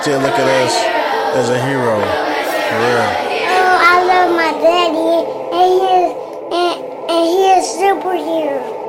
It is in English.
still look at us as a hero. For real. Oh, I love my daddy, and he is superhero.